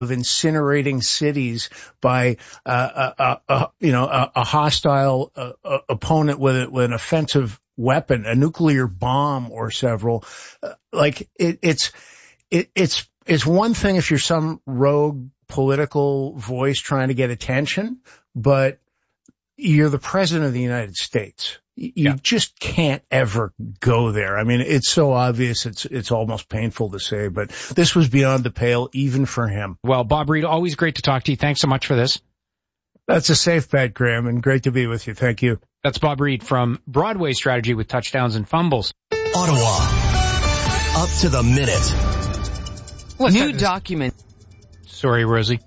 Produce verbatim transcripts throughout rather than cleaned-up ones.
of incinerating cities by uh, a, a, a you know a, a hostile uh, a, opponent with, a, with an offensive weapon, a nuclear bomb or several. Uh, like it, it's it, it's it's one thing if you're some rogue political voice trying to get attention, but you're the president of the United States. You yeah. just can't ever go there. I mean, it's so obvious. It's, it's almost painful to say, but this was beyond the pale even for him. Well, Bob Reed, always great to talk to you. Thanks so much for this. That's a safe bet, Graham, and great to be with you. Thank you. That's Bob Reed from Broadway Strategy with Touchdowns and Fumbles. Ottawa. Up to the minute. What's New document. Sorry, Rosie.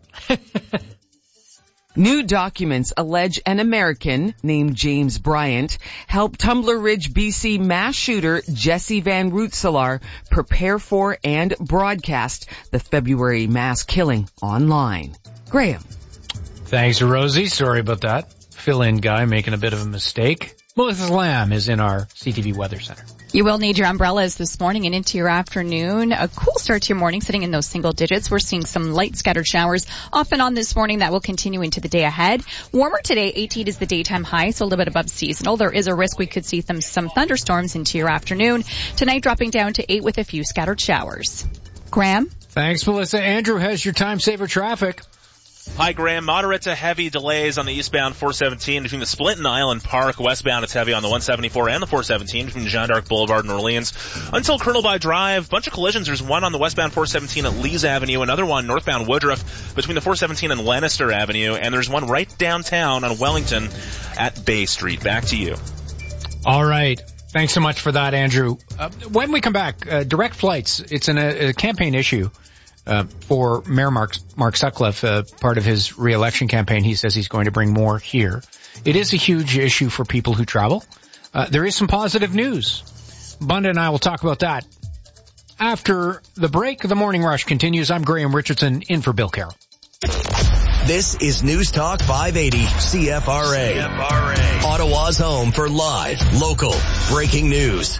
New documents allege an American named James Bryant helped Tumbler Ridge, B C mass shooter Jesse Van Roetselar prepare for and broadcast the February mass killing online. Graham. Thanks, Rosie. Sorry about that. Fill-in guy making a bit of a mistake. Melissa Lamb is in our C T V Weather Center. You will need your umbrellas this morning and into your afternoon. A cool start to your morning, sitting in those single digits. We're seeing some light scattered showers off and on this morning. That will continue into the day ahead. Warmer today, eighteen is the daytime high, so a little bit above seasonal. There is a risk we could see some, some thunderstorms into your afternoon. Tonight dropping down to eight with a few scattered showers. Graham? Thanks, Melissa. Andrew has your time saver traffic. Hi, Graham. Moderate to heavy delays on the eastbound four seventeen between the Split and Island Park. Westbound, it's heavy on the one seventy-four and the four seventeen between Jeanne d'Arc Boulevard and Orleans. Until Colonel By Drive, bunch of collisions. There's one on the westbound four seventeen at Lees Avenue, another one northbound Woodruff between the four seventeen and Lannister Avenue, and there's one right downtown on Wellington at Bay Street. Back to you. All right. Thanks so much for that, Andrew. Uh, when we come back, uh, direct flights, it's an, a, a campaign issue. Uh, for Mayor Mark, Mark Sutcliffe, uh, part of his re-election campaign, he says he's going to bring more here. It is a huge issue for people who travel. Uh, there is some positive news. Bunda and I will talk about that after the break. The Morning Rush continues. I'm Graham Richardson, in for Bill Carroll. This is News Talk five eighty C F R A. C F R A. Ottawa's home for live, local, breaking news.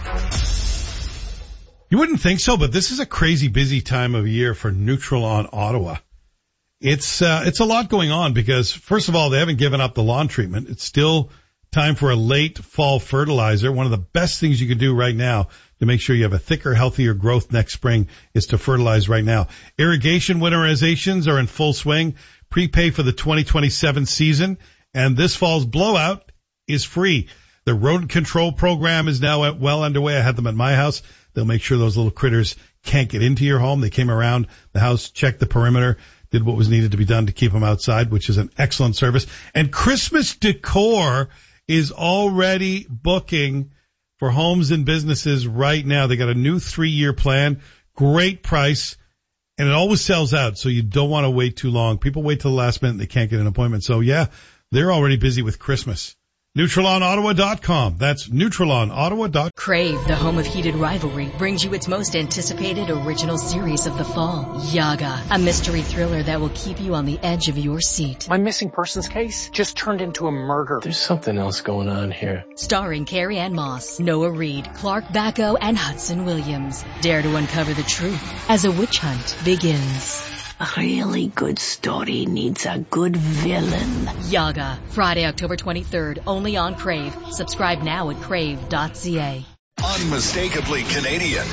You wouldn't think so, but this is a crazy busy time of year for Neutral on Ottawa. It's, uh, it's a lot going on because, first of all, they haven't given up the lawn treatment. It's still time for a late fall fertilizer. One of the best things you can do right now to make sure you have a thicker, healthier growth next spring is to fertilize right now. Irrigation winterizations are in full swing. Prepay for the twenty twenty-seven season, and this fall's blowout is free. The rodent control program is now well underway. I had them at my house. They'll make sure those little critters can't get into your home. They came around the house, checked the perimeter, did what was needed to be done to keep them outside, which is an excellent service. And Christmas decor is already booking for homes and businesses right now. They got a new three-year plan, great price, and it always sells out, so you don't want to wait too long. People wait till the last minute, they can't get an appointment. So, yeah, they're already busy with Christmas. Neutral on Ottawa dot com. That's Neutral on Ottawa dot com. Crave, the home of heated rivalry, brings you its most anticipated original series of the fall, Yaga, a mystery thriller that will keep you on the edge of your seat. My missing persons case just turned into a murder. There's something else going on here. Starring Carrie Ann Moss, Noah Reid, Clark Bacco, and Hudson Williams. Dare to uncover the truth as a witch hunt begins. A really good story needs a good villain. Yaga, Friday, October twenty-third, only on Crave. Subscribe now at crave dot c a. Unmistakably Canadian.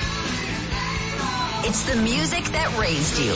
It's the music that raised you.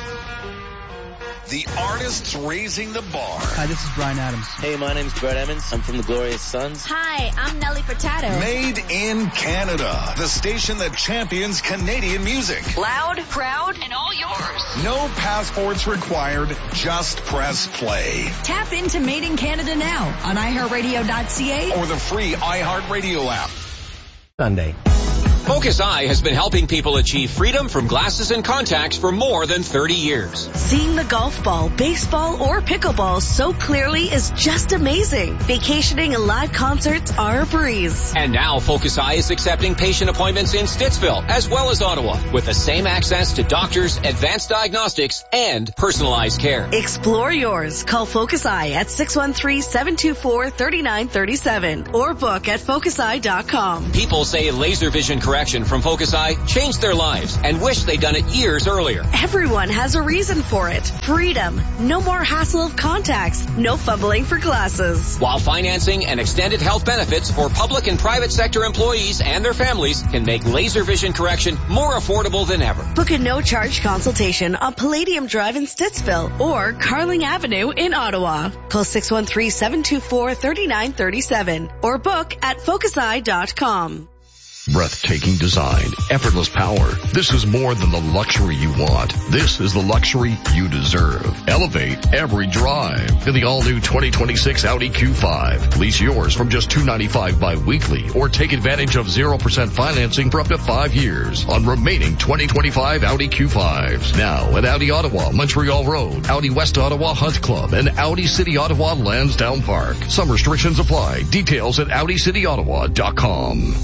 The artists raising the bar. Hi, this is Brian Adams. Hey, my name's Brett Emmons. I'm from the Glorious Sons. Hi, I'm Nelly Furtado. Made in Canada. The station that champions Canadian music. Loud, proud, and all yours. No passports required. Just press play. Tap into Made in Canada now on i heart radio dot c a or the free iHeartRadio app. Sunday. Focus Eye has been helping people achieve freedom from glasses and contacts for more than thirty years. Seeing the golf ball, baseball, or pickleball so clearly is just amazing. Vacationing and live concerts are a breeze. And now Focus Eye is accepting patient appointments in Stittsville as well as Ottawa with the same access to doctors, advanced diagnostics, and personalized care. Explore yours. Call Focus Eye at six one three, seven two four, three nine three seven or book at focus eye dot com. People say laser vision correction correction from Focus Eye changed their lives and wish they'd done it years earlier. Everyone has a reason for it. Freedom. No more hassle of contacts. No fumbling for glasses. While financing and extended health benefits for public and private sector employees and their families can make laser vision correction more affordable than ever. Book a no-charge consultation on Palladium Drive in Stittsville or Carling Avenue in Ottawa. Call six one three, seven two four, three nine three seven or book at focus eye dot com. Breathtaking design, effortless power. This is more than the luxury you want. This is the luxury you deserve. Elevate every drive in the all-new twenty twenty-six Audi Q five. Lease yours from just two hundred ninety-five dollars bi-weekly or take advantage of zero percent financing for up to five years on remaining twenty twenty-five Audi Q fives. Now at Audi Ottawa, Montreal Road, Audi West Ottawa Hunt Club, and Audi City Ottawa Lansdowne Park. Some restrictions apply. Details at audi city ottawa dot com.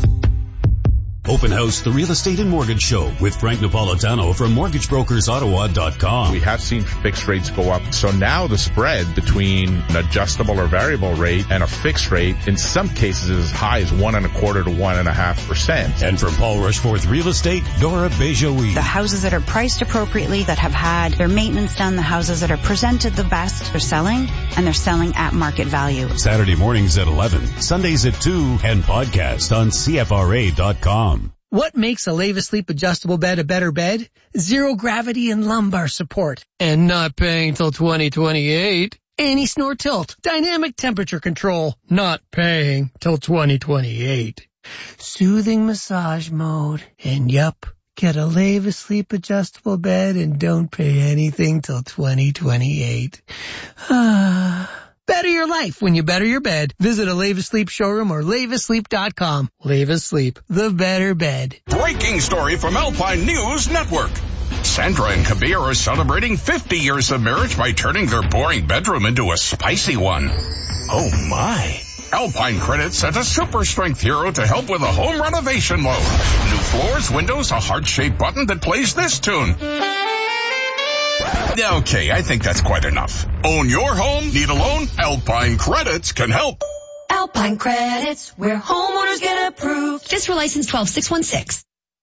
Open House, the Real Estate and Mortgage Show with Frank Napolitano from mortgage brokers ottawa dot com. We have seen fixed rates go up. So now the spread between an adjustable or variable rate and a fixed rate in some cases is as high as one and a quarter to one and a half percent. And from Paul Rushforth Real Estate, Dora Bejoui. The houses that are priced appropriately, that have had their maintenance done, the houses that are presented the best, they're selling, and they're selling at market value. Saturday mornings at eleven, Sundays at two, and podcast on C F R A dot com. What makes a Leva Sleep adjustable bed a better bed? Zero gravity and lumbar support. And not paying till twenty twenty-eight. Anti-snore tilt. Dynamic temperature control. Not paying till twenty twenty-eight. Soothing massage mode. And yup, get a Leva Sleep adjustable bed and don't pay anything till twenty twenty-eight. Ah. Better your life when you better your bed. Visit a Leva Sleep showroom or leva sleep dot com. Leva Sleep, the better bed. Breaking story from Alpine News Network. Sandra and Kabir are celebrating fifty years of marriage by turning their boring bedroom into a spicy one. Oh my. Alpine Credit sent a super strength hero to help with a home renovation loan. New floors, windows, a heart-shaped button that plays this tune. Okay, I think that's quite enough. Own your home? Need a loan? Alpine Credits can help. Alpine Credits, where homeowners get approved. Just for license twelve six one six.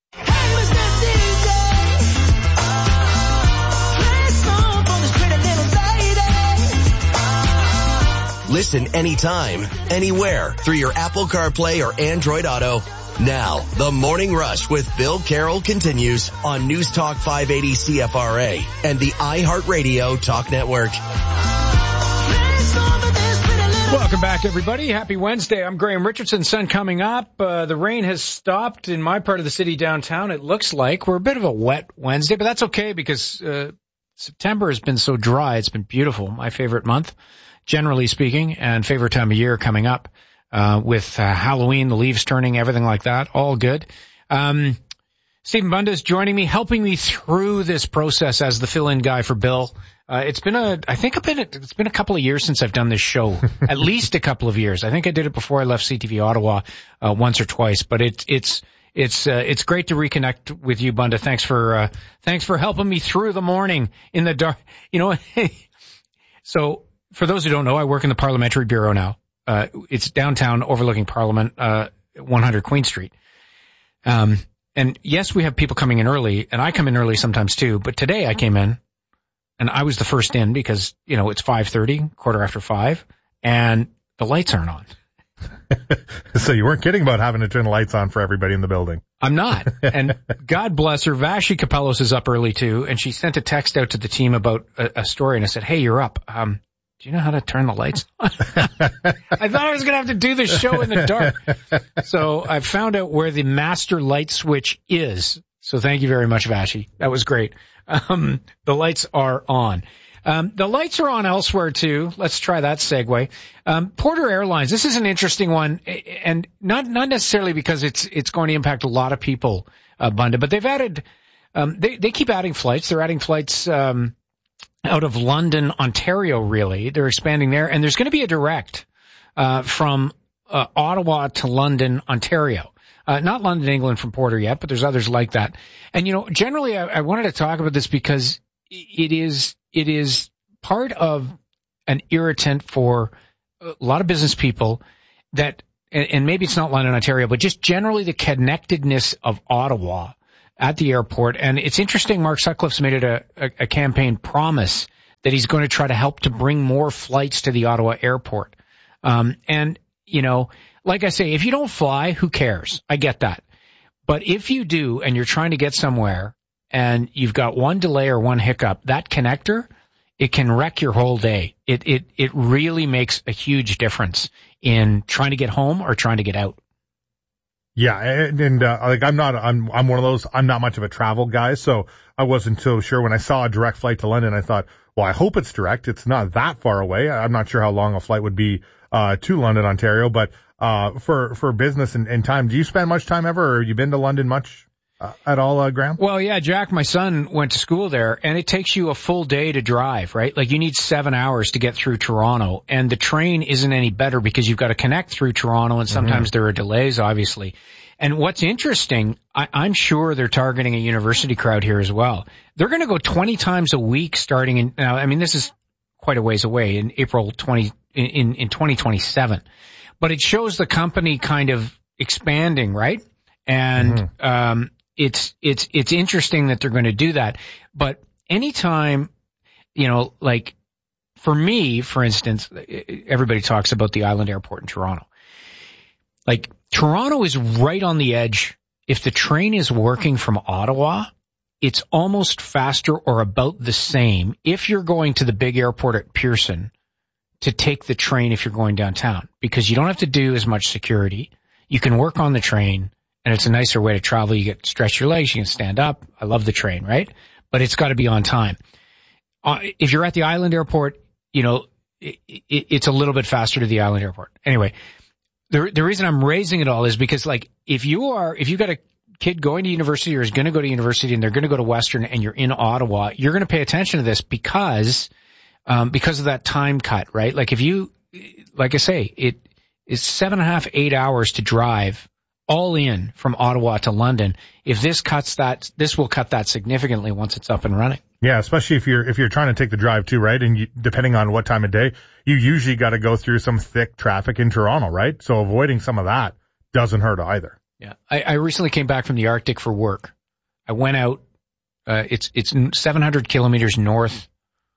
Listen anytime, anywhere through your Apple CarPlay or Android Auto. Now, the Morning Rush with Bill Carroll continues on News Talk five eighty C F R A and the iHeartRadio Talk Network. Welcome back, everybody. Happy Wednesday. I'm Graham Richardson. Sun coming up. Uh, the rain has stopped in my part of the city downtown. It looks like we're a bit of a wet Wednesday, but that's okay because uh, September has been so dry. It's been beautiful. My favorite month, generally speaking, and favorite time of year coming up. Uh, with uh, Halloween, the leaves turning, everything like that, all good. Um, Stephen Bunda is joining me, helping me through this process as the fill-in guy for Bill. Uh, it's been a, I think it's been a, it's been a couple of years since I've done this show, at least a couple of years. I think I did it before I left C T V Ottawa uh, once or twice, but it's it's it's uh, it's great to reconnect with you, Bunda. Thanks for uh, thanks for helping me through the morning in the dark. You know, so for those who don't know, I work in the Parliamentary Bureau now. Uh, it's downtown overlooking Parliament, uh, one hundred Queen Street. Um, and yes, we have people coming in early, and I come in early sometimes too, but today I came in, and I was the first in because, you know, it's five thirty, quarter after five, and the lights aren't on. So you weren't kidding about having to turn the lights on for everybody in the building. I'm not. And God bless her, Vashi Kapelos is up early too, and she sent a text out to the team about a, a story, and I said, hey, you're up. Um, do you know how to turn the lights on? I thought I was going to have to do this show in the dark. So I found out where the master light switch is. So thank you very much, Vashi. That was great. Um, the lights are on. Um, the lights are on elsewhere too. Let's try that segue. Um, Porter Airlines. This is an interesting one, and not not necessarily because it's it's going to impact a lot of people, uh, Bunda, but they've added. Um, they they keep adding flights. They're adding flights. Um, out of London, Ontario, really. They're expanding there. And there's going to be a direct uh from uh, Ottawa to London, Ontario. Uh Not London, England from Porter yet, but there's others like that. And, you know, generally I, I wanted to talk about this because it is it is part of an irritant for a lot of business people that and, and maybe it's not London, Ontario, but just generally the connectedness of Ottawa at the airport. And it's interesting, Mark Sutcliffe's made it a, a, a campaign promise that he's going to try to help to bring more flights to the Ottawa airport. Um, and, you know, like I say, if you don't fly, who cares? I get that. But if you do and you're trying to get somewhere and you've got one delay or one hiccup, that connector, it can wreck your whole day. It, it, it really makes a huge difference in trying to get home or trying to get out. Yeah, and, and uh, like I'm not, I'm, I'm one of those, I'm not much of a travel guy, so I wasn't so sure when I saw a direct flight to London. I thought, well, I hope it's direct. It's not that far away. I'm not sure how long a flight would be uh to London, Ontario, but uh for for business and, and time, do you spend much time ever, or have you been to London much uh, at all, uh, Graham? Well, yeah, Jack, my son went to school there, and it takes you a full day to drive, right? Like you need seven hours to get through Toronto, and the train isn't any better because you've got to connect through Toronto, and sometimes mm-hmm. there are delays, obviously. And what's interesting, I, I'm sure they're targeting a university crowd here as well. They're going to go twenty times a week starting in, now, I mean, this is quite a ways away in April twenty, in, in twenty twenty-seven. But it shows the company kind of expanding, right? And, mm-hmm. um, it's, it's, it's interesting that they're going to do that. But anytime, you know, like for me, for instance, everybody talks about the Island Airport in Toronto. Like, Toronto is right on the edge. If the train is working from Ottawa, it's almost faster or about the same if you're going to the big airport at Pearson to take the train if you're going downtown, because you don't have to do as much security. You can work on the train, and it's a nicer way to travel. You get to stretch your legs, you can stand up. I love the train, right? But it's got to be on time. Uh, if you're at the Island Airport, you know, it, it, it's a little bit faster to the Island Airport. Anyway, The, the reason I'm raising it all is because, like, if you are, if you've got a kid going to university or is going to go to university and they're going to go to Western and you're in Ottawa, you're going to pay attention to this because, um, because of that time cut, right? Like if you, like I say, it is seven and a half, eight hours to drive all in from Ottawa to London. If this cuts that, this will cut that significantly once it's up and running. Yeah, especially if you're if you're trying to take the drive too, right? And you, depending on what time of day, you usually got to go through some thick traffic in Toronto, right? So avoiding some of that doesn't hurt either. Yeah, I, I recently came back from the Arctic for work. I went out. Uh, it's it's seven hundred kilometers north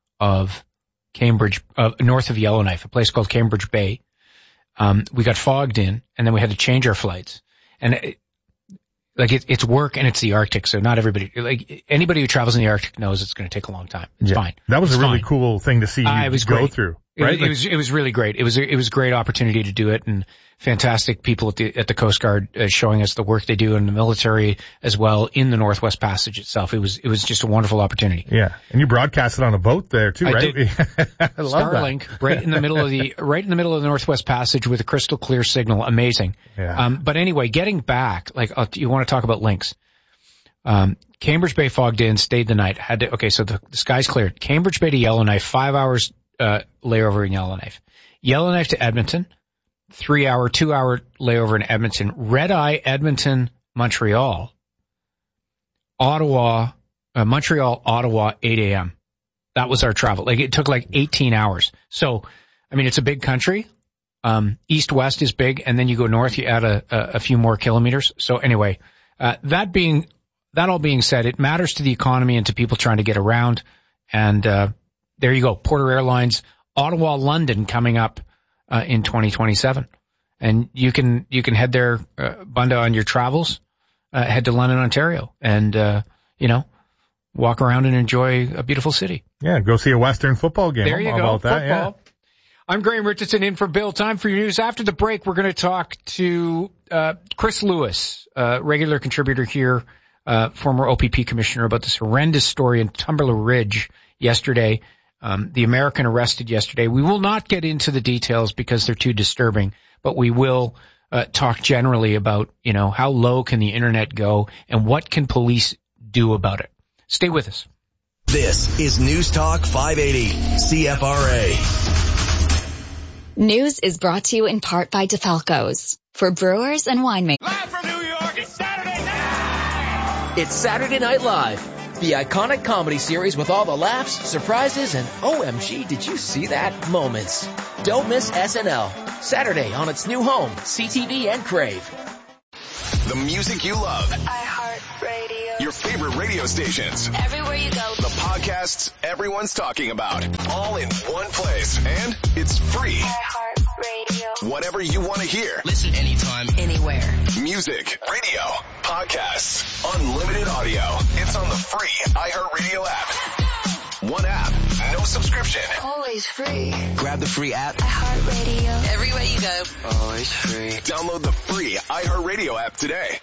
of Cambridge, uh, north of Yellowknife, a place called Cambridge Bay. Um, we got fogged in, and then we had to change our flights. And it, like it, it's work and it's the Arctic, so not everybody, like anybody who travels in the Arctic knows it's going to take a long time. It's yeah. fine. That was it's a really fine. cool thing to see you uh, it was go great. through, right? It, it was it was really great. It was it was a great opportunity to do it, and fantastic people at the at the Coast Guard uh, showing us the work they do in the military as well in the Northwest Passage itself. It was it was just a wonderful opportunity. Yeah, and you broadcasted on a boat there too, I right? Did. I love Starlink, that. right in the middle of the right in the middle of the Northwest Passage with a crystal clear signal. Amazing. Yeah. Um, but anyway, getting back, like uh, you want to talk about links. Um, Cambridge Bay fogged in, stayed the night. Had to okay, so the, the sky's cleared. Cambridge Bay to Yellowknife, five hours uh layover in Yellowknife. Yellowknife to Edmonton. Three hour, two hour layover in Edmonton. Red Eye, Edmonton, Montreal. Ottawa, uh, Montreal, Ottawa, eight a.m. That was our travel. Like it took like eighteen hours. So, I mean, it's a big country. Um, east west is big, and then you go north, you add a, a, a few more kilometers. So anyway, uh, that being, that all being said, it matters to the economy and to people trying to get around. And, uh, there you go. Porter Airlines, Ottawa, London coming up. Uh, in twenty twenty-seven. And you can, you can head there, uh, Bunda, on your travels, uh, head to London, Ontario, and, uh, you know, walk around and enjoy a beautiful city. Yeah, go see a Western football game. There you How go, about that? football. Yeah. I'm Graham Richardson in for Bill. Time for your news. After the break, we're going to talk to, uh, Chris Lewis, uh, regular contributor here, uh, former O P P commissioner, about this horrendous story in Tumberla Ridge yesterday. Um, the American arrested yesterday. We will not get into the details because they're too disturbing, but we will uh, talk generally about, you know, how low can the internet go and what can police do about it. Stay with us. This is News Talk five eighty C F R A. News is brought to you in part by DeFalco's for brewers and winemakers. Live from New York, it's Saturday night. It's Saturday Night Live. The iconic comedy series with all the laughs, surprises, and O M G, did you see that moments. Don't miss S N L. Saturday on its new home, C T V and Crave. The music you love. iHeartRadio. Your favorite radio stations. Everywhere you go. The podcasts everyone's talking about. All in one place. And it's free. iHeartRadio. Whatever you want to hear. Listen anytime, anywhere. Music, radio, podcasts, unlimited audio. It's on the free iHeartRadio app. One app, no subscription. Always free. Grab the free app. iHeartRadio. Everywhere you go. Always free. Download the free iHeartRadio app today.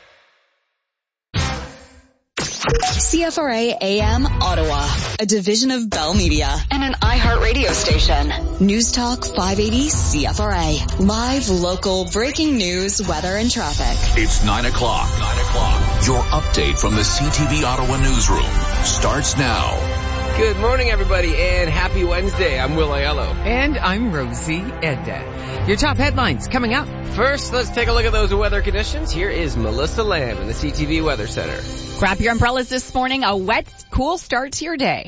C F R A A M Ottawa, a division of Bell Media and an iHeartRadio station. News Talk five eighty C F R A. Live, local, breaking news, weather, and traffic. It's nine o'clock. Nine o'clock. Your update from the C T V Ottawa newsroom starts now. Good morning, everybody, and happy Wednesday. I'm Will Aiello. And I'm Rosie Edda. Your top headlines coming up. First, let's take a look at those weather conditions. Here is Melissa Lamb in the C T V Weather Center. Grab your umbrellas this morning. A wet, cool start to your day.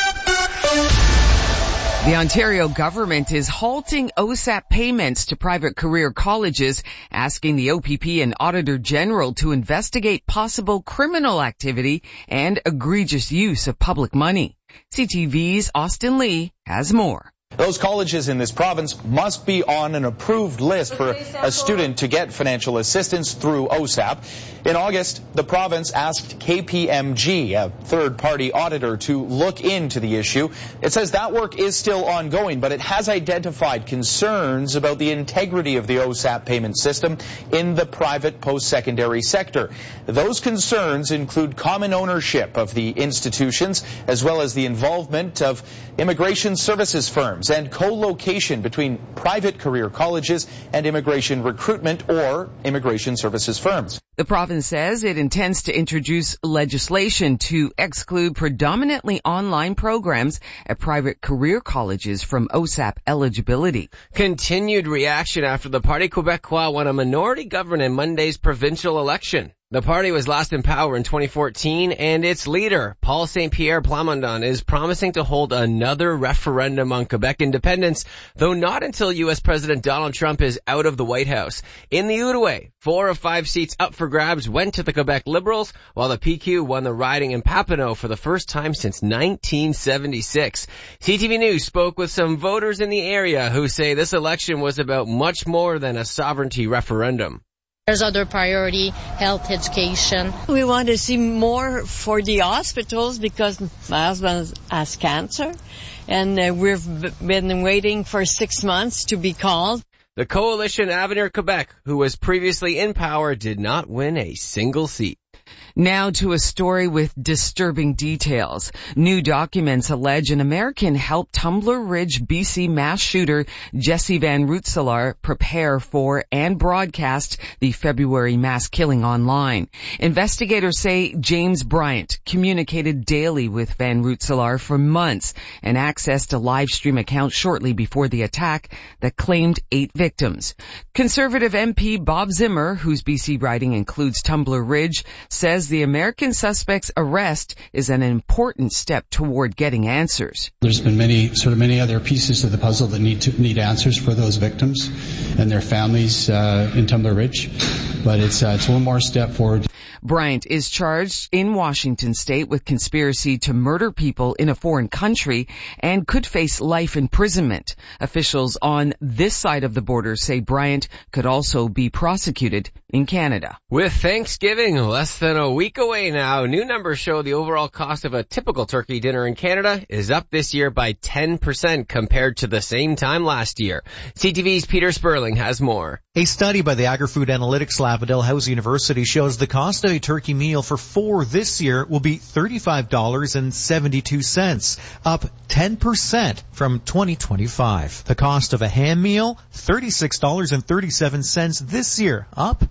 The Ontario government is halting O S A P payments to private career colleges, asking the O P P and Auditor General to investigate possible criminal activity and egregious use of public money. C T V's Austin Lee has more. Those colleges in this province must be on an approved list for a student to get financial assistance through O S A P. In August, the province asked K P M G, a third-party auditor, to look into the issue. It says that work is still ongoing, but it has identified concerns about the integrity of the O S A P payment system in the private post-secondary sector. Those concerns include common ownership of the institutions, as well as the involvement of immigration services firms and co-location between private career colleges and immigration recruitment or immigration services firms. The province says it intends to introduce legislation to exclude predominantly online programs at private career colleges from O S A P eligibility. Continued reaction after the Parti Québécois won a minority government in Monday's provincial election. The party was last in power in twenty fourteen, and its leader, Paul Saint Pierre Plamondon, is promising to hold another referendum on Quebec independence, though not until U S President Donald Trump is out of the White House. In the Outaouais, four of five seats up for grabs went to the Quebec Liberals, while the P Q won the riding in Papineau for the first time since nineteen seventy-six. C T V News spoke with some voters in the area who say this election was about much more than a sovereignty referendum. There's other priority, health, education. We want to see more for the hospitals because my husband has cancer and uh, we've been waiting for six months to be called. The coalition Avenir Quebec, who was previously in power, did not win a single seat. Now to a story with disturbing details. New documents allege an American helped Tumbler Ridge, B C mass shooter Jesse Van Roetselaar prepare for and broadcast the February mass killing online. Investigators say James Bryant communicated daily with Van Roetselaar for months and accessed a live stream account shortly before the attack that claimed eight victims. Conservative M P Bob Zimmer, whose B C riding includes Tumbler Ridge, says the American suspect's arrest is an important step toward getting answers. There's been many, sort of many other pieces of the puzzle that need to need answers for those victims and their families uh, in Tumbler Ridge, but it's uh, it's one more step forward. Bryant is charged in Washington state with conspiracy to murder people in a foreign country and could face life imprisonment. Officials on this side of the border say Bryant could also be prosecuted in Canada. With Thanksgiving less than a week away now, new numbers show the overall cost of a typical turkey dinner in Canada is up this year by ten percent compared to the same time last year. C T V's Peter Sperling has more. A study by the Agri-Food Analytics Lab at Dalhousie University shows the cost of a turkey meal for four this year will be thirty-five dollars and seventy-two cents, up ten percent from twenty twenty-five. The cost of a ham meal, thirty-six dollars and thirty-seven cents this year, up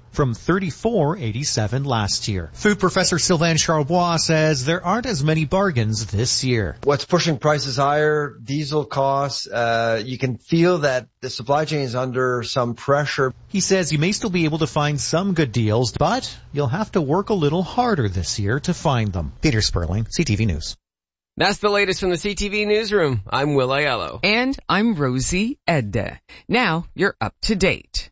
from thirty-four eighty-seven last year. Food professor Sylvain Charbois says there aren't as many bargains this year. What's pushing prices higher? Diesel costs. Uh, you can feel that the supply chain is under some pressure. He says you may still be able to find some good deals, but you'll have to work a little harder this year to find them. Peter Sperling, C T V News. That's the latest from the C T V Newsroom. I'm Will Aiello. And I'm Rosie Edda. Now you're up to date.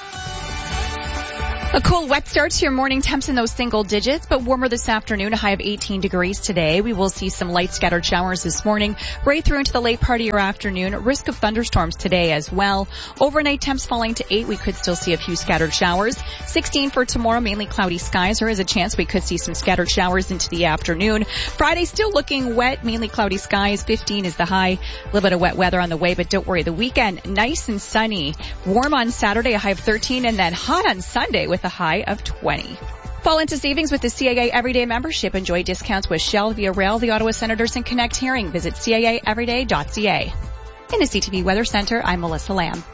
A cool wet start to your morning, temps in those single digits, but warmer this afternoon, a high of eighteen degrees today. We will see some light scattered showers this morning, right through into the late part of your afternoon. Risk of thunderstorms today as well. Overnight temps falling to eight. We could still see a few scattered showers. sixteen for tomorrow, mainly cloudy skies. There is a chance we could see some scattered showers into the afternoon. Friday still looking wet, mainly cloudy skies. fifteen is the high. A little bit of wet weather on the way, but don't worry. The weekend, nice and sunny. Warm on Saturday, a high of thirteen, and then hot on Sunday with a high of twenty. Fall into savings with the C A A Everyday membership. Enjoy discounts with Shell, Via Rail, the Ottawa Senators, and Connect Hearing. Visit C A A everyday dot C A. In the C T V Weather Center, I'm Melissa Lamb.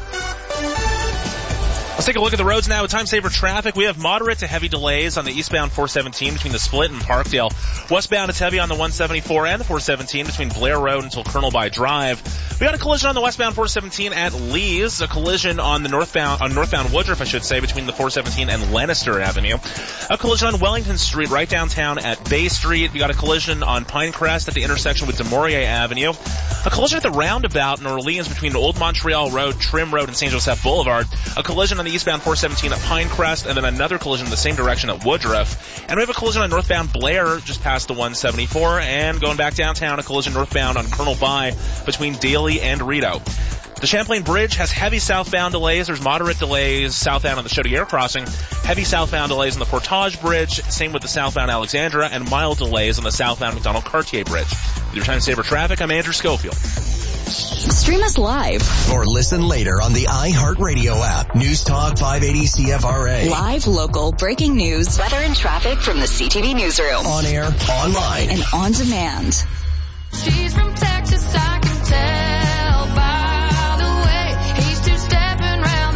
Let's take a look at the roads now with time saver traffic. We have moderate to heavy delays on the eastbound four seventeen between the Split and Parkdale. Westbound it's heavy on the one seventy-four and the four seventeen between Blair Road until Colonel By Drive. We got a collision on the westbound four seventeen at Lees, a collision on the northbound, on northbound Woodruff, I should say, between the four seventeen and Lannister Avenue. A collision on Wellington Street right downtown at Bay Street. We got a collision on Pinecrest at the intersection with Demorier Avenue. A collision at the roundabout in Orleans between Old Montreal Road, Trim Road, and Saint Joseph Boulevard. A collision on the eastbound four seventeen at Pinecrest, and then another collision in the same direction at Woodruff. And we have a collision on northbound Blair just past the one seventy-four, and going back downtown, a collision northbound on Colonel By between Daly and Rideau. The Champlain Bridge has heavy southbound delays. There's moderate delays southbound on the Chaudière crossing. Heavy southbound delays on the Portage Bridge. Same with the southbound Alexandra, and mild delays on the southbound McDonald Cartier Bridge. With your time saver traffic, I'm Andrew Schofield. Stream us live or listen later on the iHeartRadio app. News Talk five eighty C F R A. Live, local, breaking news, weather and traffic from the C T V Newsroom. On air, online, and on demand. She's from Texas, I can tell by the way he's two-stepping round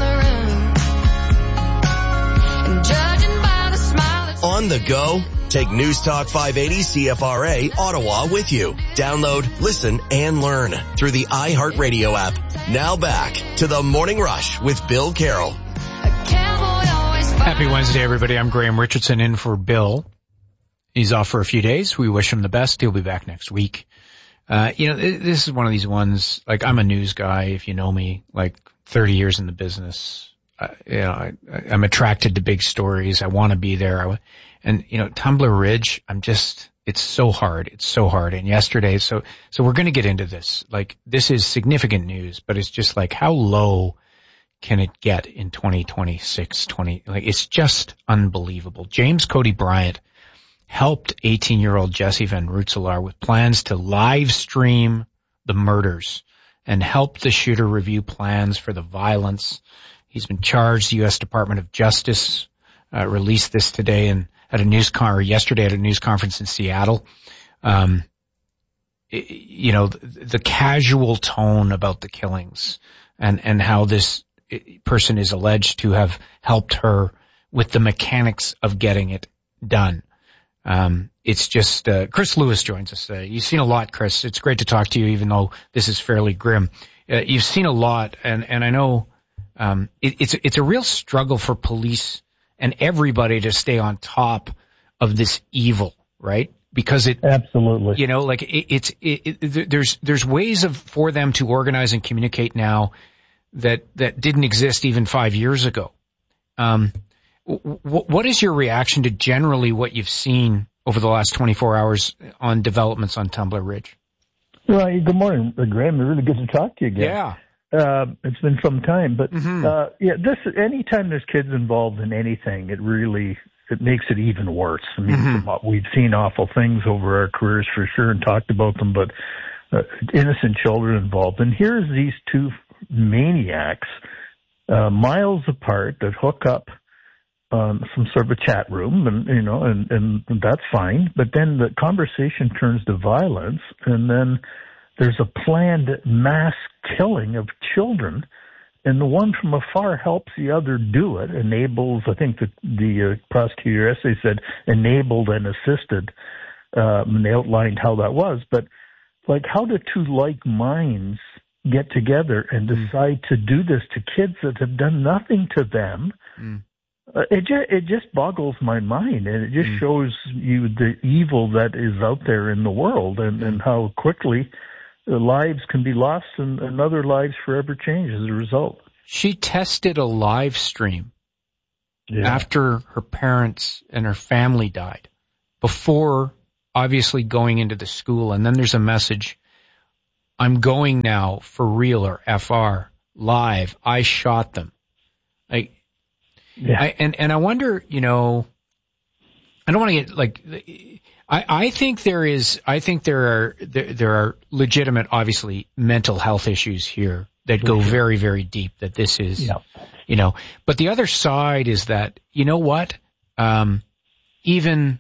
the room. And judging by the smile that's on the go, take News Talk five eighty C F R A Ottawa with you. Download, listen, and learn through the iHeartRadio app. Now back to the Morning Rush with Bill Carroll. Happy Wednesday, everybody. I'm Graham Richardson in for Bill. He's off for a few days. We wish him the best. He'll be back next week. Uh, you know, this is one of these ones, like, I'm a news guy, if you know me, like thirty years in the business. Uh, you know, I, I'm attracted to big stories. I want to be there. I, and, you know, Tumbler Ridge, I'm just, it's so hard. It's so hard. And yesterday, so, so we're going to get into this. Like, this is significant news, but it's just like, how low can it get in twenty twenty-six, twenty, like, it's just unbelievable. James Cody Bryant helped eighteen-year-old Jesse Van Rutselaar with plans to live stream the murders and helped the shooter review plans for the violence. He's been charged. The U S Department of Justice uh, released this today and at a news con or yesterday at a news conference in Seattle. Um, it, you know, the, the casual tone about the killings and and how this person is alleged to have helped her with the mechanics of getting it done. Um, it's just, uh, Chris Lewis joins us. Uh, you've seen a lot, Chris. It's great to talk to you, even though this is fairly grim. Uh, you've seen a lot, and, and I know, um, it, it's, it's a real struggle for police and everybody to stay on top of this evil, right? Because it, absolutely, you know, like it, it's, it, it, there's, there's ways of, for them to organize and communicate now that, that didn't exist even five years ago. Um, What is your reaction to generally what you've seen over the last twenty-four hours on developments on Tumbler Ridge? Well, good morning, Graham. It's really good to talk to you again. Yeah. Uh, it's been some time, but, mm-hmm. uh, yeah, this, anytime there's kids involved in anything, it really, it makes it even worse. I mean, mm-hmm. we've seen awful things over our careers for sure and talked about them, but, uh, innocent children involved. And here's these two maniacs, uh, miles apart that hook up Um, some sort of a chat room, and you know, and, and that's fine. But then the conversation turns to violence, and then there's a planned mass killing of children and the one from afar helps the other do it, enables, I think the, the uh, prosecutor essay said enabled and assisted, um, and they outlined how that was. But, like, how do two like minds get together and decide mm. to do this to kids that have done nothing to them? Mm. Uh, it just, it just boggles my mind, and it just mm. shows you the evil that is out there in the world, and, mm. and how quickly the lives can be lost and, and other lives forever change as a result. She tested a live stream yeah. after her parents and her family died, before obviously going into the school, and then there's a message, I'm going now for real, or F R, live, I shot them. Like, yeah. I, and, and I wonder, you know, I don't want to get, like, I, I think there is, I think there are, there, there are legitimate, obviously, mental health issues here that go very, very deep, that this is, yeah. you know, but the other side is that, you know what, um, even,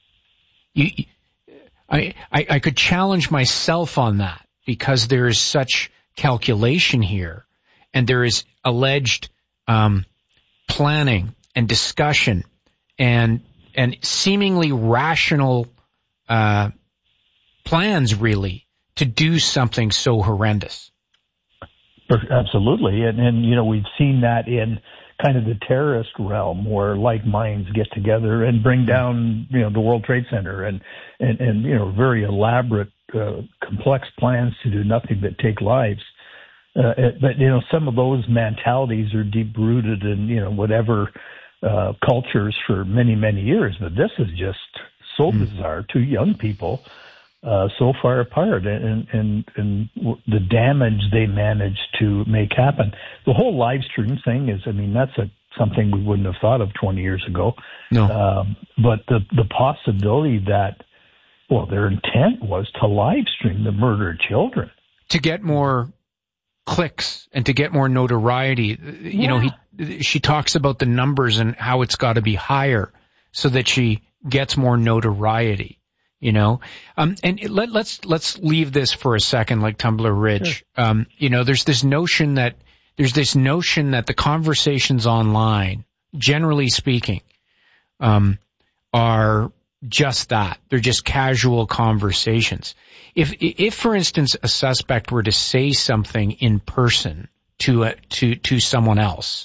you, I, I, I could challenge myself on that, because there is such calculation here, and there is alleged, um, planning and discussion and, and seemingly rational, uh, plans, really, to do something so horrendous. Absolutely. And, and, you know, we've seen that in kind of the terrorist realm, where like minds get together and bring down, you know, the World Trade Center, and, and, and you know, very elaborate, uh, complex plans to do nothing but take lives. Uh, but, you know, some of those mentalities are deep-rooted in, you know, whatever uh, cultures for many, many years. But this is just so mm. bizarre. Two young people uh, so far apart, and, and, and the damage they managed to make happen. The whole live stream thing is, I mean, that's a, something we wouldn't have thought of twenty years ago. No. Um, but the, the possibility that, well, their intent was to live stream the murdered children. To get more clicks and to get more notoriety. You yeah. know, he, she talks about the numbers and how it's got to be higher so that she gets more notoriety, you know. Um, and it, let, let's, let's leave this for a second, like Tumbler Ridge. Sure. Um, you know, there's this notion that, there's this notion that the conversations online, generally speaking, um, are just that. They're just casual conversations. If, if, for instance, a suspect were to say something in person to a, to to someone else,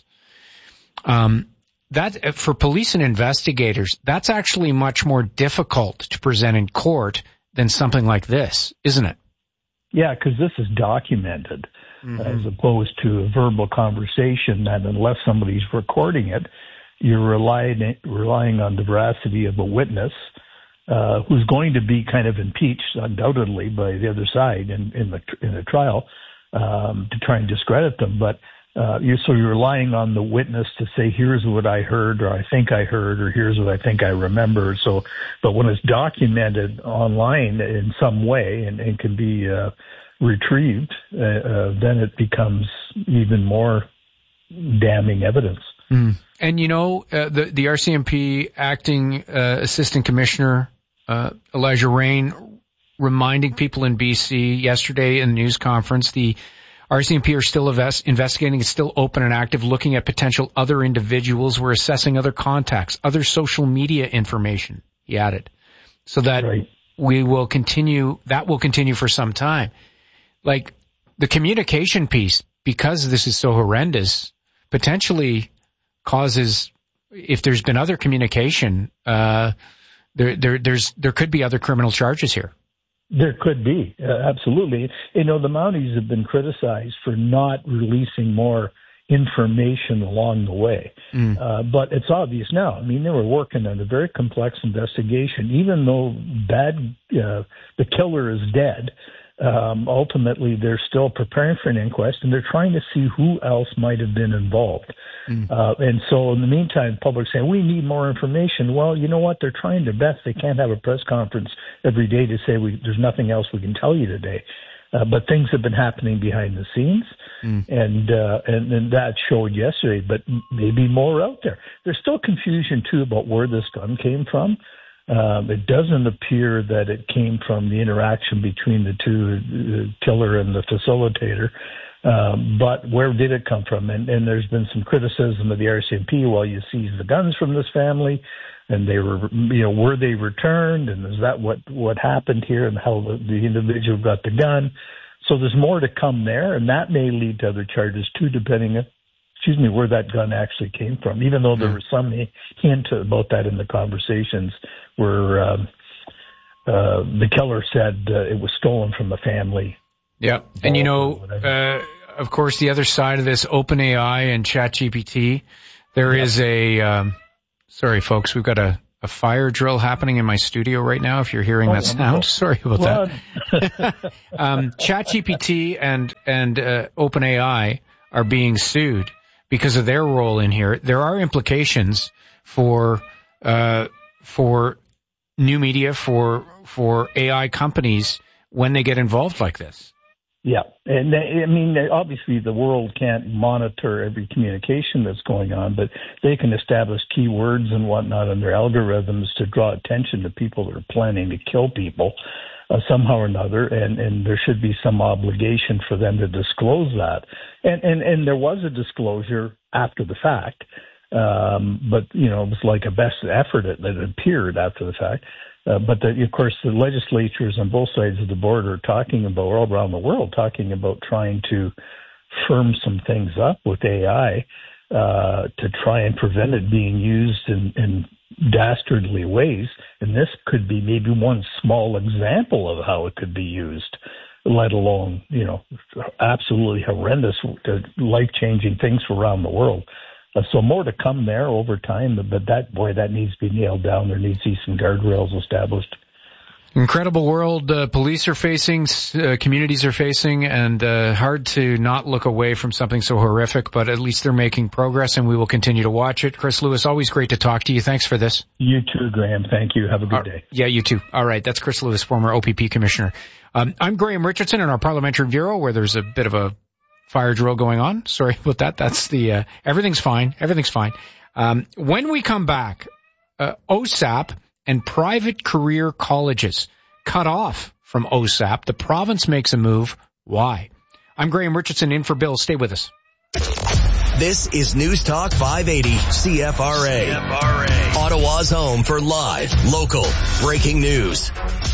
um, that for police and investigators, that's actually much more difficult to present in court than something like this, isn't it? Yeah, because this is documented, mm-hmm. as opposed to a verbal conversation that, unless somebody's recording it, you're relying relying on the veracity of a witness. Uh, who's going to be kind of impeached, undoubtedly, by the other side in, in the in the trial, um, to try and discredit them. But uh, you're so you're relying on the witness to say, "Here's what I heard," or "I think I heard," or "Here's what I think I remember." So, but when it's documented online in some way and, and can be uh, retrieved, uh, uh, then it becomes even more damning evidence. Mm. And you know, uh, the the R C M P acting uh, assistant commissioner. Uh, Elijah Rain reminding people in B C yesterday in the news conference, the R C M P are still invest- investigating. It's still open and active, looking at potential other individuals. We're assessing other contacts, other social media information, he added, so that right. we will continue, that will continue for some time. Like the communication piece, because this is so horrendous, potentially causes, if there's been other communication, uh, There, there, there's, there could be other criminal charges here. There could be, uh, absolutely. You know, the Mounties have been criticized for not releasing more information along the way. Mm. Uh, but it's obvious now. I mean, they were working on a very complex investigation. Even though bad, uh, the killer is dead, um, ultimately they're still preparing for an inquest, and they're trying to see who else might have been involved. Mm. Uh, and so in the meantime, the public's saying, we need more information. Well, you know what? They're trying their best. They can't have a press conference every day to say we, there's nothing else we can tell you today. Uh, but things have been happening behind the scenes, mm. and, uh, and and that showed yesterday, but maybe more out there. There's still confusion, too, about where this gun came from. Um, it doesn't appear that it came from the interaction between the two, the killer and the facilitator. Um, but where did it come from? And, and there's been some criticism of the R C M P. Well, you seized the guns from this family, and they were, you know, were they returned? And is that what, what happened here, and how the, the individual got the gun? So there's more to come there, and that may lead to other charges too, depending on, excuse me, where that gun actually came from. Even though there was some hint about that in the conversations, where um, uh, the killer said uh, it was stolen from the family. Yeah, and you know, uh, of course, the other side of this, OpenAI and ChatGPT, there yeah. is a, um, sorry folks, we've got a, a fire drill happening in my studio right now, if you're hearing oh, that sound. Sorry about what? that. um, ChatGPT and, and uh, OpenAI are being sued because of their role in here. There are implications for, uh, for new media, for, for A I companies when they get involved like this. Yeah, and they, I mean, they, obviously the world can't monitor every communication that's going on, but they can establish keywords and whatnot in their algorithms to draw attention to people that are planning to kill people uh, somehow or another, and, and there should be some obligation for them to disclose that. And, and, and there was a disclosure after the fact, um, but, you know, it was like a best effort that it appeared after the fact. Uh, but the, of course, the legislatures on both sides of the border are talking about, all around the world, talking about trying to firm some things up with A I uh, to try and prevent it being used in, in dastardly ways. And this could be maybe one small example of how it could be used, let alone, you know, absolutely horrendous, life-changing things for around the world. Uh, so more to come there over time, but that, boy, that needs to be nailed down. There needs to be some guardrails established. Incredible world uh, police are facing, uh, communities are facing, and uh, hard to not look away from something so horrific, but at least they're making progress, and we will continue to watch it. Chris Lewis, always great to talk to you. Thanks for this. You too, Graham. Thank you. Have a good uh, day. Yeah, you too. All right, that's Chris Lewis, former O P P commissioner. Um, I'm Graham Richardson in our Parliamentary Bureau, where there's a bit of a fire drill going on. Sorry about that. That's the, uh, everything's fine. Everything's fine. Um, when we come back, uh, O S A P and private career colleges cut off from O S A P. The province makes a move. Why? I'm Graham Richardson in for Bill. Stay with us. This is News Talk five eighty C F R A. C F R A. Ottawa's home for live, local, breaking news.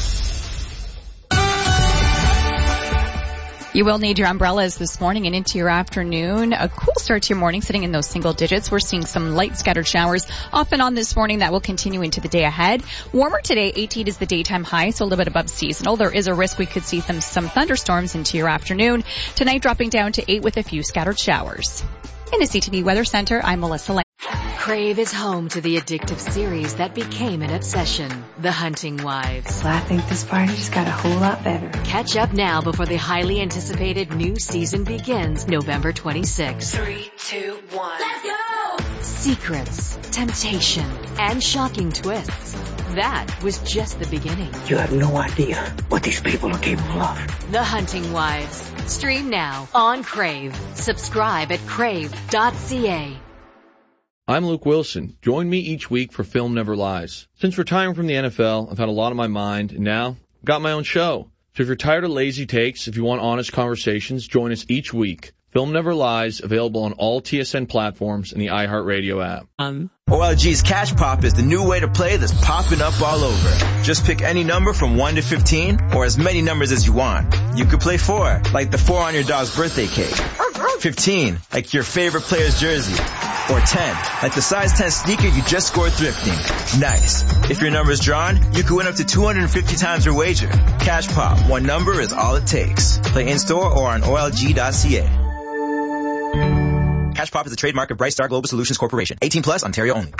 You will need your umbrellas this morning and into your afternoon. A cool start to your morning, sitting in those single digits. We're seeing some light scattered showers off and on this morning. That will continue into the day ahead. Warmer today, eighteen is the daytime high, so a little bit above seasonal. There is a risk we could see some, some thunderstorms into your afternoon. Tonight dropping down to eight with a few scattered showers. In the C T V Weather Center, I'm Melissa Lang. Crave is home to the addictive series that became an obsession, The Hunting Wives. Well, I think this party just got a whole lot better. Catch up now before the highly anticipated new season begins November twenty-sixth. Three, two, one. Let's go! Secrets, temptation, and shocking twists. That was just the beginning. You have no idea what these people are capable of. The Hunting Wives. Stream now on Crave. Subscribe at crave dot c a. I'm Luke Wilson. Join me each week for Film Never Lies. Since retiring from the N F L, I've had a lot on my mind, and now I've got my own show. So if you're tired of lazy takes, if you want honest conversations, join us each week. Film Never Lies, available on all T S N platforms and the iHeartRadio app. Um. O L G's Cash Pop is the new way to play that's popping up all over. Just pick any number from one to fifteen, or as many numbers as you want. You could play four, like the four on your dog's birthday cake. fifteen, like your favorite player's jersey. Or ten, like the size ten sneaker you just scored thrifting. Nice. If your number's drawn, you could win up to two hundred fifty times your wager. Cash Pop, one number is all it takes. Play in-store or on O L G dot c a. Cash Pop is a trademark of Bright Star Global Solutions Corporation. eighteen plus, Ontario only.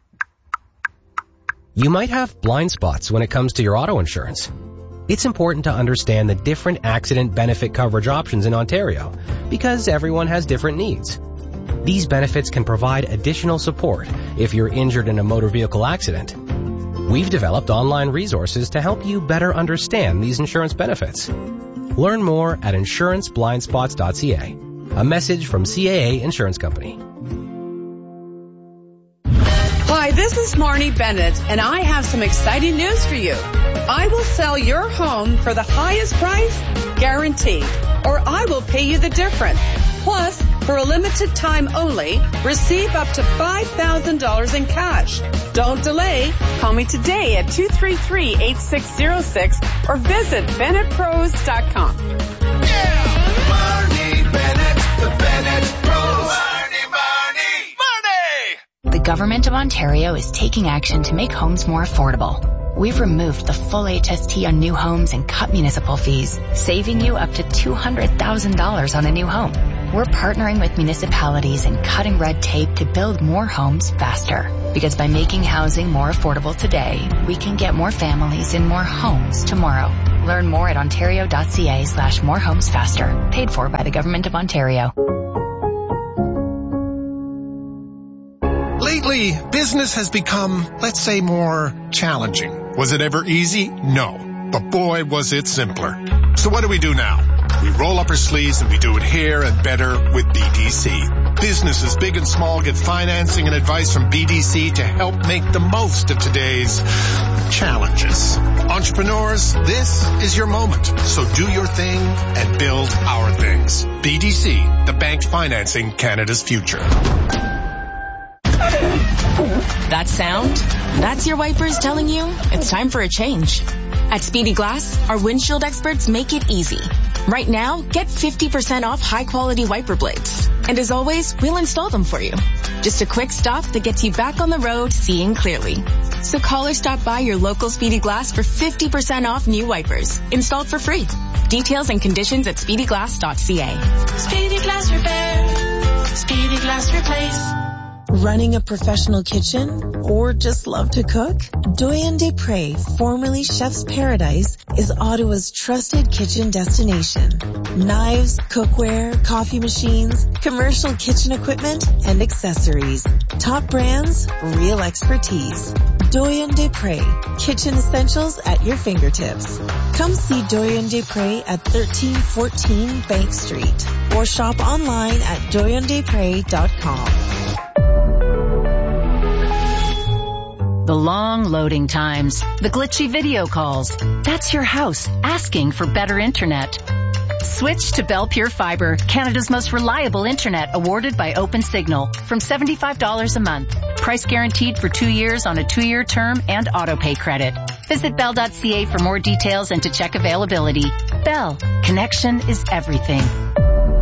You might have blind spots when it comes to your auto insurance. It's important to understand the different accident benefit coverage options in Ontario because everyone has different needs. These benefits can provide additional support if you're injured in a motor vehicle accident. We've developed online resources to help you better understand these insurance benefits. Learn more at insurance blind spots dot c a. A message from C A A Insurance Company. Hi, this This is Marnie Bennett, and I have some exciting news for you. I will sell your home for the highest price, guaranteed, or I will pay you the difference. Plus, for a limited time only, receive up to five thousand dollars in cash. Don't delay. Call me today at two three three, eight six zero six or visit bennett pros dot com. Marnie Bennett, the Bennett Pros. Marnie, Marnie, Marnie! The Government of Ontario is taking action to make homes more affordable. We've removed the full H S T on new homes and cut municipal fees, saving you up to two hundred thousand dollars on a new home. We're partnering with municipalities and cutting red tape to build more homes faster. Because by making housing more affordable today, we can get more families in more homes tomorrow. Learn more at ontario.ca slash more homes faster. Paid for by the Government of Ontario. Lately, business has become, let's say, more challenging. Was it ever easy? No. But boy, was it simpler. So what do we do now? We roll up our sleeves and we do it here and better with B D C. Businesses big and small get financing and advice from B D C to help make the most of today's challenges. Entrepreneurs, this is your moment. So do your thing and build our things. B D C, the bank financing Canada's future. That sound? That's your wipers telling you it's time for a change. At Speedy Glass, our windshield experts make it easy. Right now, get fifty percent off high-quality wiper blades. And as always, we'll install them for you. Just a quick stop that gets you back on the road seeing clearly. So call or stop by your local Speedy Glass for fifty percent off new wipers, installed for free. Details and conditions at speedy glass dot c a. Speedy Glass Repair. Speedy Glass Replace. Running a professional kitchen or just love to cook? Doyen Desprez, formerly Chef's Paradise, is Ottawa's trusted kitchen destination. Knives, cookware, coffee machines, commercial kitchen equipment, and accessories. Top brands, real expertise. Doyen Desprez, kitchen essentials at your fingertips. Come see Doyen Desprez at thirteen fourteen Bank Street or shop online at doyen desprez dot com. The long loading times, the glitchy video calls. That's your house asking for better internet. Switch to Bell Pure Fiber, Canada's most reliable internet, awarded by OpenSignal, from seventy-five dollars a month. Price guaranteed for two years on a two-year term and auto-pay credit. Visit bell dot c a for more details and to check availability. Bell, connection is everything.